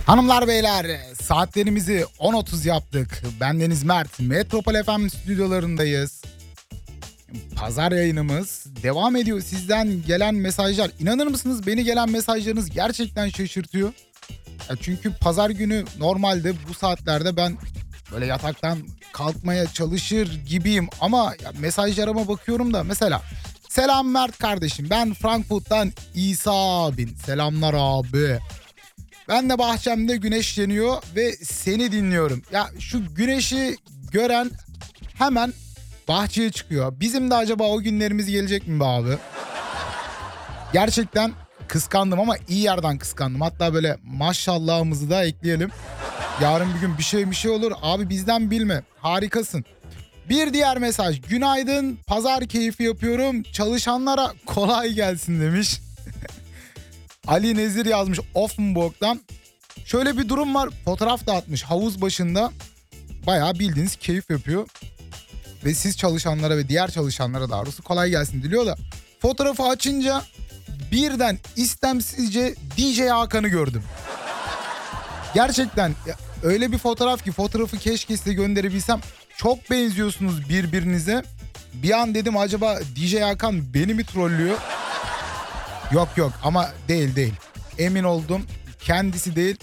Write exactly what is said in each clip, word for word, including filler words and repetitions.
Hanımlar beyler, saatlerimizi on otuz yaptık. Bendeniz Mert, Metropol F M stüdyolarındayız. Pazar yayınımız devam ediyor. Sizden gelen mesajlar, inanır mısınız, beni gelen mesajlarınız gerçekten şaşırtıyor. Ya çünkü pazar günü normalde bu saatlerde ben böyle yataktan kalkmaya çalışır gibiyim. Ama ya mesajlarıma bakıyorum da mesela... Selam Mert kardeşim, ben Frankfurt'tan İsa abin. Selamlar abi. Ben de bahçemde güneşleniyor ve seni dinliyorum. Ya şu güneşi gören hemen bahçeye çıkıyor. Bizim de acaba o günlerimiz gelecek mi be abi? Gerçekten kıskandım ama iyi yerden kıskandım. Hatta böyle maşallahımızı da ekleyelim. Yarın bir gün bir şey bir şey olur. Abi bizden bilme. Harikasın. Bir diğer mesaj. Günaydın. Pazar keyfi yapıyorum. Çalışanlara kolay gelsin demiş. Ali Nezir yazmış Offenburg'dan. Şöyle bir durum var. Fotoğraf da atmış havuz başında. Bayağı bildiğiniz keyif yapıyor. Ve siz çalışanlara ve diğer çalışanlara daha doğrusu kolay gelsin diliyor da. Fotoğrafı açınca birden istemsizce D J Hakan'ı gördüm. Gerçekten öyle bir fotoğraf ki fotoğrafı keşke size gönderebilsem. Çok benziyorsunuz birbirinize. Bir an dedim acaba D J Hakan beni mi trollüyor? Yok yok ama değil değil. Emin oldum kendisi değil.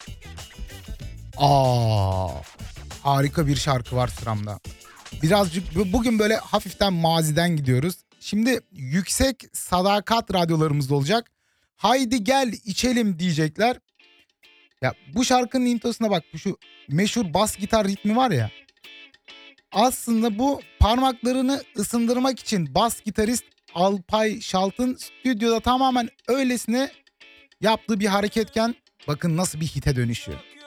Aa, harika bir şarkı var sıramda. Birazcık bugün böyle hafiften maziden gidiyoruz. Şimdi yüksek sadakat radyolarımızda olacak. Haydi gel içelim diyecekler. Ya bu şarkının introsuna bak, şu meşhur bas gitar ritmi var ya. Aslında bu parmaklarını ısındırmak için bas gitarist Alpay Şalt'ın stüdyoda tamamen öylesine yaptığı bir hareketken bakın nasıl bir hite dönüşüyor.